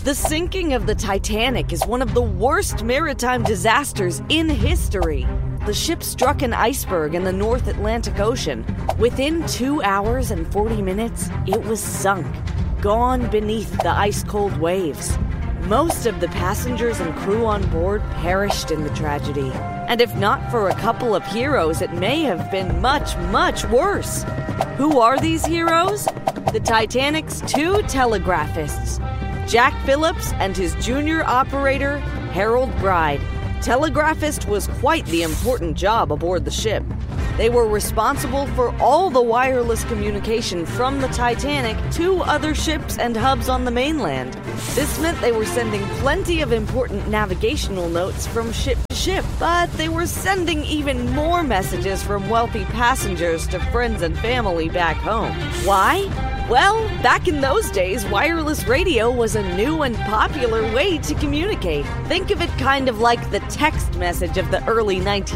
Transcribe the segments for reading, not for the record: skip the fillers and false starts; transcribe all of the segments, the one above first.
The sinking of the Titanic is one of the worst maritime disasters in history. The ship struck an iceberg in the North Atlantic Ocean. Within 2 hours and 40 minutes, it was sunk, gone beneath the ice-cold waves. Most of the passengers and crew on board perished in the tragedy. And if not for a couple of heroes, it may have been much, much worse. Who are these heroes? The Titanic's two telegraphists, Jack Phillips and his junior operator, Harold Bride. Telegraphist was quite the important job aboard the ship. They were responsible for all the wireless communication from the Titanic to other ships and hubs on the mainland. This meant they were sending plenty of important navigational notes from ship to ship, but they were sending even more messages from wealthy passengers to friends and family back home. Why? Well, back in those days, wireless radio was a new and popular way to communicate. Think of it kind of like the text message of the early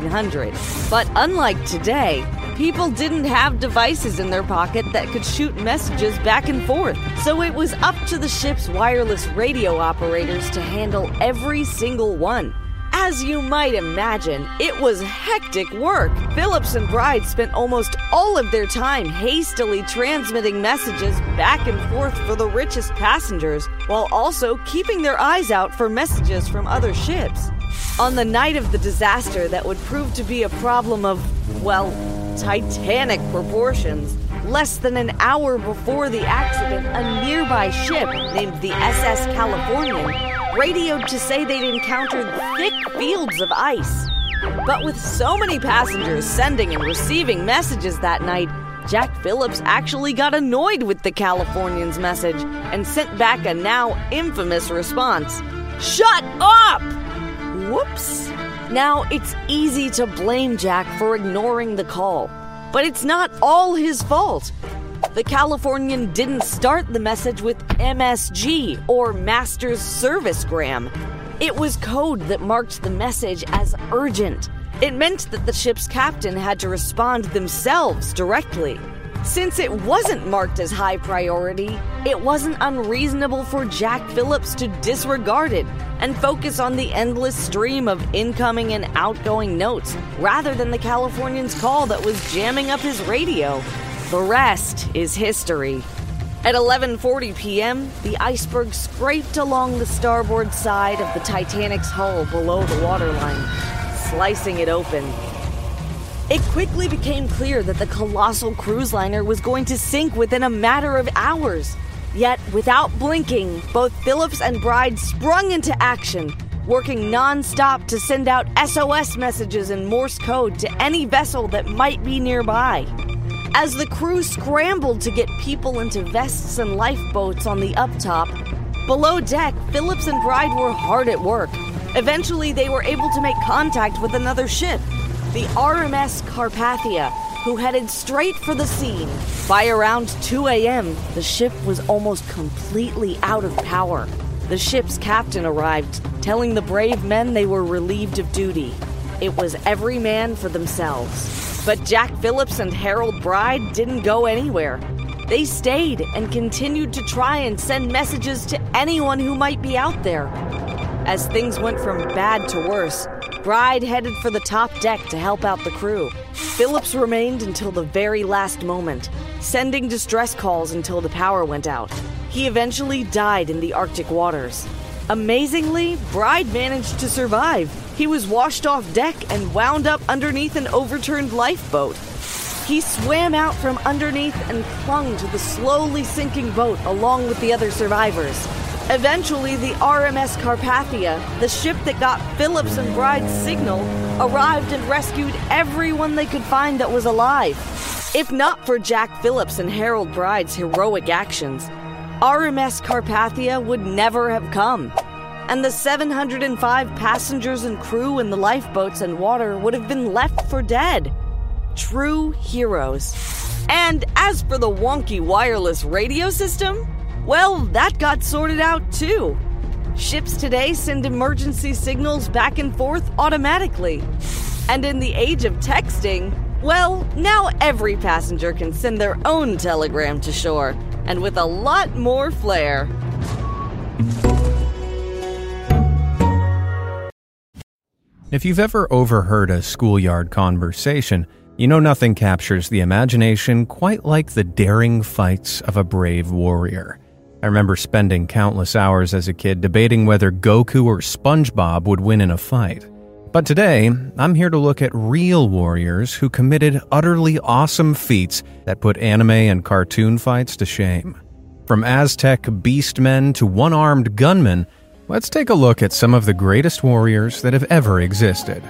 1900s. But unlike today, people didn't have devices in their pocket that could shoot messages back and forth. So it was up to the ship's wireless radio operators to handle every single one. As you might imagine, it was hectic work. Phillips and Bride spent almost all of their time hastily transmitting messages back and forth for the richest passengers, while also keeping their eyes out for messages from other ships. On the night of the disaster that would prove to be a problem of, well, Titanic proportions, less than an hour before the accident, a nearby ship named the SS Californian radioed to say they'd encountered thick fields of ice. But with so many passengers sending and receiving messages that night, Jack Phillips actually got annoyed with the Californian's message and sent back a now infamous response. "Shut up!" Whoops. Now, it's easy to blame Jack for ignoring the call, but it's not all his fault. The Californian didn't start the message with MSG, or Master's Servicegram. It was code that marked the message as urgent. It meant that the ship's captain had to respond themselves directly. Since it wasn't marked as high priority, it wasn't unreasonable for Jack Phillips to disregard it and focus on the endless stream of incoming and outgoing notes rather than the Californian's call that was jamming up his radio. The rest is history. At 11:40 p.m., the iceberg scraped along the starboard side of the Titanic's hull below the waterline, slicing it open. It quickly became clear that the colossal cruise liner was going to sink within a matter of hours. Yet, without blinking, both Phillips and Bride sprung into action, working non-stop to send out SOS messages in Morse code to any vessel that might be nearby. As the crew scrambled to get people into vests and lifeboats on the uptop, below deck, Phillips and Bride were hard at work. Eventually, they were able to make contact with another ship, the RMS Carpathia, who headed straight for the scene. By around 2 a.m., the ship was almost completely out of power. The ship's captain arrived, telling the brave men they were relieved of duty. It was every man for themselves. But Jack Phillips and Harold Bride didn't go anywhere. They stayed and continued to try and send messages to anyone who might be out there. As things went from bad to worse, Bride headed for the top deck to help out the crew. Phillips remained until the very last moment, sending distress calls until the power went out. He eventually died in the Arctic waters. Amazingly, Bride managed to survive. He was washed off deck and wound up underneath an overturned lifeboat. He swam out from underneath and clung to the slowly sinking boat along with the other survivors. Eventually, the RMS Carpathia, the ship that got Phillips and Bride's signal, arrived and rescued everyone they could find that was alive. If not for Jack Phillips and Harold Bride's heroic actions, RMS Carpathia would never have come, and the 705 passengers and crew in the lifeboats and water would have been left for dead. True heroes. And as for the wonky wireless radio system, well, that got sorted out too. Ships today send emergency signals back and forth automatically. And in the age of texting, well, now every passenger can send their own telegram to shore, and with a lot more flair. If you've ever overheard a schoolyard conversation, you know nothing captures the imagination quite like the daring fights of a brave warrior. I remember spending countless hours as a kid debating whether Goku or SpongeBob would win in a fight. But today, I'm here to look at real warriors who committed utterly awesome feats that put anime and cartoon fights to shame. From Aztec beastmen to one-armed gunmen, let's take a look at some of the greatest warriors that have ever existed.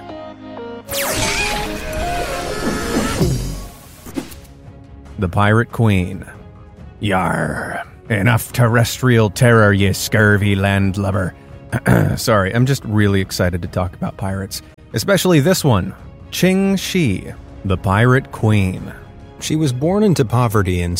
The Pirate Queen. Yar, enough terrestrial terror, ye scurvy landlubber. Sorry, I'm just really excited to talk about pirates. Especially this one, Qing Shi, the Pirate Queen. She was born into poverty in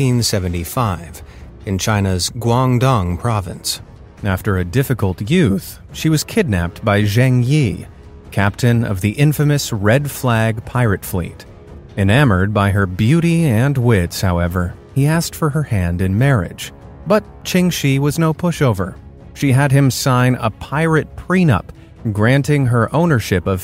1775 in China's Guangdong province. After a difficult youth, she was kidnapped by Zheng Yi, captain of the infamous Red Flag pirate fleet. Enamored by her beauty and wits, however, he asked for her hand in marriage. But Qing Shi was no pushover. She had him sign a pirate prenup, granting her ownership of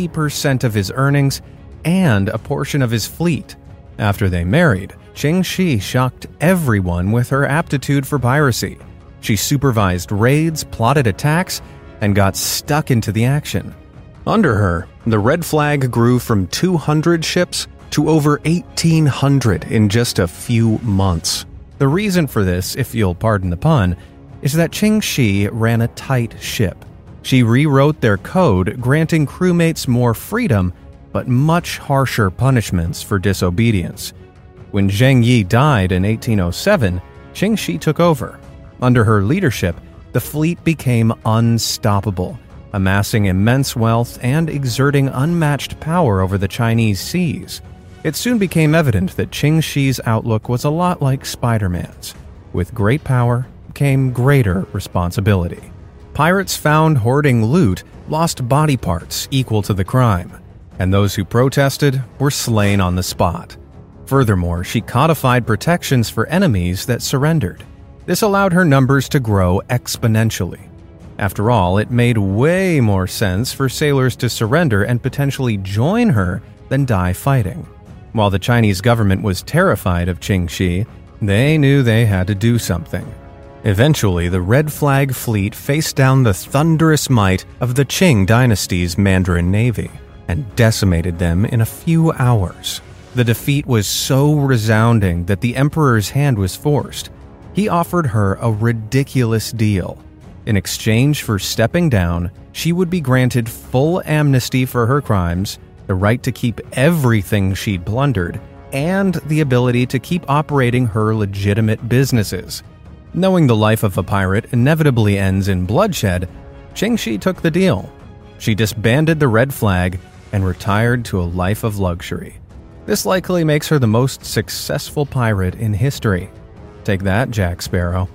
50% of his earnings and a portion of his fleet. After they married, Qing Shi shocked everyone with her aptitude for piracy. She supervised raids, plotted attacks, and got stuck into the action. Under her, the Red Flag grew from 200 ships to over 1,800 in just a few months. The reason for this, if you'll pardon the pun, is that Qing Shi ran a tight ship. She rewrote their code, granting crewmates more freedom, but much harsher punishments for disobedience. When Zheng Yi died in 1807, Qing Shi took over. Under her leadership, the fleet became unstoppable, amassing immense wealth and exerting unmatched power over the Chinese seas. It soon became evident that Qing Shi's outlook was a lot like Spider-Man's. With great power came greater responsibility. Pirates found hoarding loot lost body parts equal to the crime, and those who protested were slain on the spot. Furthermore, she codified protections for enemies that surrendered. This allowed her numbers to grow exponentially. After all, it made way more sense for sailors to surrender and potentially join her than die fighting. While the Chinese government was terrified of Qing Shi, they knew they had to do something. Eventually, the Red Flag fleet faced down the thunderous might of the Qing dynasty's Mandarin Navy and decimated them in a few hours. The defeat was so resounding that the emperor's hand was forced. He offered her a ridiculous deal. In exchange for stepping down, she would be granted full amnesty for her crimes, the right to keep everything she'd plundered, and the ability to keep operating her legitimate businesses. Knowing the life of a pirate inevitably ends in bloodshed, Qing Shi took the deal. She disbanded the Red Flag and retired to a life of luxury. This likely makes her the most successful pirate in history. Take that, Jack Sparrow.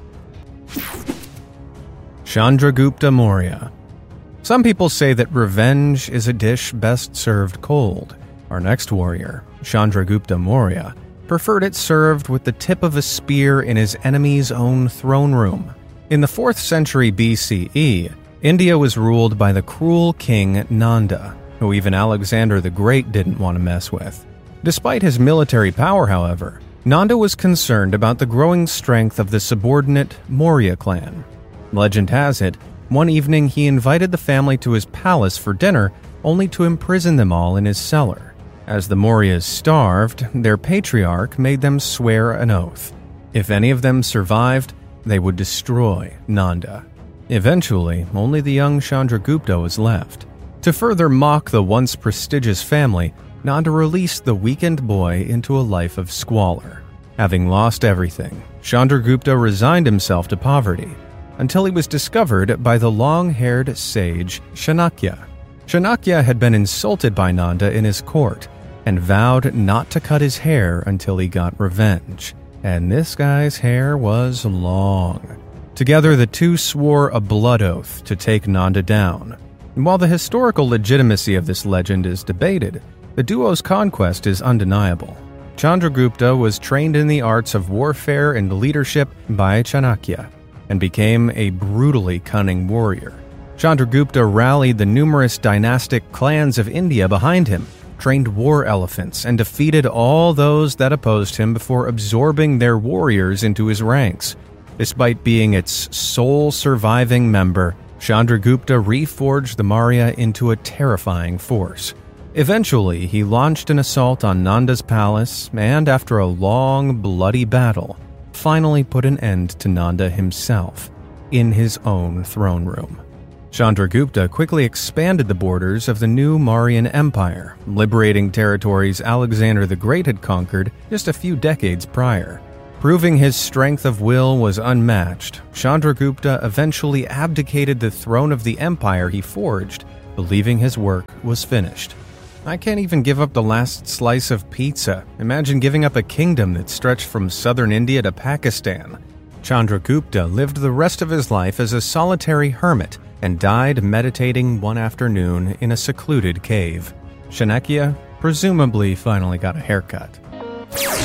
Chandragupta Maurya. Some people say that revenge is a dish best served cold. Our next warrior, Chandragupta Maurya, preferred it served with the tip of a spear in his enemy's own throne room. In the 4th century BCE, India was ruled by the cruel king Nanda, who even Alexander the Great didn't want to mess with. Despite his military power, however, Nanda was concerned about the growing strength of the subordinate Maurya clan. Legend has it, one evening he invited the family to his palace for dinner, only to imprison them all in his cellar. As the Mauryas starved, their patriarch made them swear an oath. If any of them survived, they would destroy Nanda. Eventually, only the young Chandragupta was left. To further mock the once prestigious family, Nanda released the weakened boy into a life of squalor. Having lost everything, Chandragupta resigned himself to poverty, until he was discovered by the long-haired sage Chanakya. Chanakya had been insulted by Nanda in his court, and vowed not to cut his hair until he got revenge. And this guy's hair was long. Together, the two swore a blood oath to take Nanda down. And while the historical legitimacy of this legend is debated, the duo's conquest is undeniable. Chandragupta was trained in the arts of warfare and leadership by Chanakya, and became a brutally cunning warrior. Chandragupta rallied the numerous dynastic clans of India behind him, trained war elephants, and defeated all those that opposed him before absorbing their warriors into his ranks. Despite being its sole surviving member, Chandragupta reforged the Maurya into a terrifying force. Eventually, he launched an assault on Nanda's palace and, after a long, bloody battle, finally put an end to Nanda himself in his own throne room. Chandragupta quickly expanded the borders of the new Mauryan Empire, liberating territories Alexander the Great had conquered just a few decades prior. Proving his strength of will was unmatched, Chandragupta eventually abdicated the throne of the empire he forged, believing his work was finished. I can't even give up the last slice of pizza. Imagine giving up a kingdom that stretched from southern India to Pakistan. Chandragupta lived the rest of his life as a solitary hermit and died meditating one afternoon in a secluded cave. Chanakya presumably finally got a haircut.